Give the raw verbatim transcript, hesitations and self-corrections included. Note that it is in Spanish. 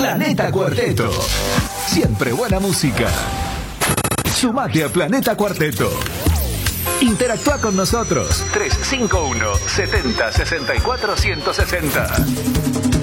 Planeta Cuarteto. Siempre buena música. Sumate a Planeta Cuarteto. Interactúa con nosotros. tres cinco uno, setenta, sesenta y cuatro, ciento sesenta.